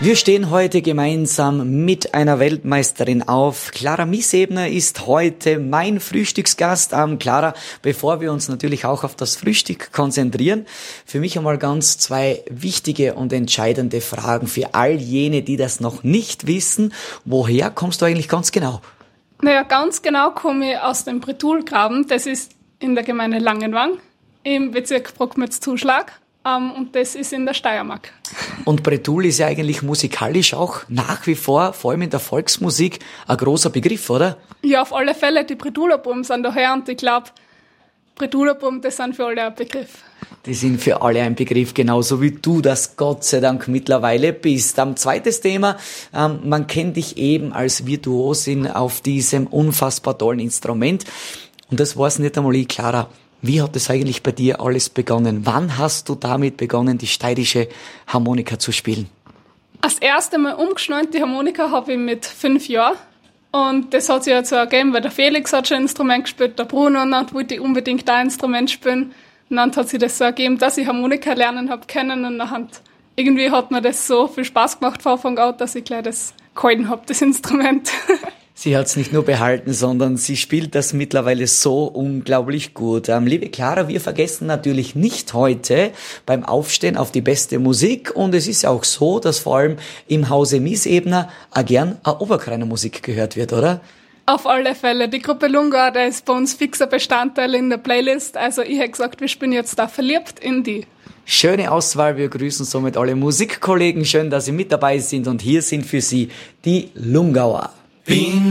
Wir stehen heute gemeinsam mit einer Weltmeisterin auf. Clara Miesebner ist heute mein Frühstücksgast. Clara, bevor wir uns natürlich auch auf das Frühstück konzentrieren, für mich einmal ganz zwei wichtige und entscheidende Fragen für all jene, die das noch nicht wissen. Woher kommst du eigentlich ganz genau? Naja, ganz genau komme ich aus dem Bretulgraben. Das ist in der Gemeinde Langenwang im Bezirk Brockmetz-Zuschlag. Und das ist in der Steiermark. Und Bretul ist ja eigentlich musikalisch auch nach wie vor allem in der Volksmusik, ein großer Begriff, oder? Ja, auf alle Fälle. Die Bretulerbuben sind daher und ich glaube, Bretulerbuben, das sind für alle ein Begriff. Die sind für alle ein Begriff, genauso wie du das Gott sei Dank mittlerweile bist. Zweites Thema, man kennt dich eben als Virtuosin auf diesem unfassbar tollen Instrument. Und das war's nicht einmal ich, Clara. Wie hat es eigentlich bei dir alles begonnen? Wann hast du damit begonnen, die steirische Harmonika zu spielen? Das erste Mal umgeschnallt die Harmonika habe ich mit 5 Jahren. Und das hat sich jetzt so ergeben, weil der Felix hat schon ein Instrument gespielt, der Bruno, und dann wollte ich unbedingt ein Instrument spielen. Und dann hat sich das so ergeben, dass ich Harmonika lernen habe können. Und dann irgendwie hat mir das so viel Spaß gemacht von Anfang an, dass ich gleich das gehalten habe, das Instrument. Sie hat es nicht nur behalten, sondern sie spielt das mittlerweile so unglaublich gut. Liebe Clara, wir vergessen natürlich nicht heute beim Aufstehen auf die beste Musik. Und es ist ja auch so, dass vor allem im Hause Miesebner auch gern eine Oberkreiner Musik gehört wird, oder? Auf alle Fälle. Die Gruppe Lunga, der ist bei uns fixer Bestandteil in der Playlist. Also ich hätte gesagt, ich bin jetzt da verliebt in die. Schöne Auswahl, wir grüßen somit alle Musikkollegen. Schön, dass Sie mit dabei sind und hier sind für Sie die Lungauer.